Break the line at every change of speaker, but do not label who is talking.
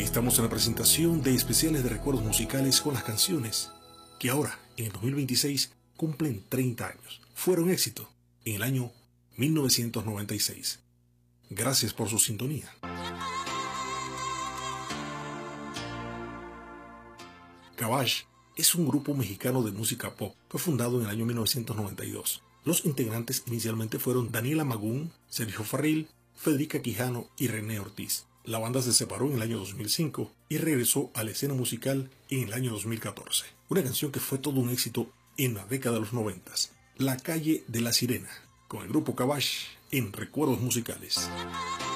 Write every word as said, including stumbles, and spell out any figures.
Estamos en la presentación de especiales de recuerdos musicales con las canciones que ahora, en el dos mil veintiséis, cumplen treinta años. Fueron éxito en el año mil novecientos noventa y seis. Gracias por su sintonía. Cabbage es un grupo mexicano de música pop. Fue fundado en el año mil novecientos noventa y dos. Los integrantes inicialmente fueron Daniela Magún, Sergio Farril, Federica Quijano y René Ortiz. La banda se separó en el año dos mil cinco y regresó a la escena musical en el año dos mil catorce. Una canción que fue todo un éxito en la década de los noventas. La calle de la sirena, con el grupo Cabbage en Recuerdos Musicales.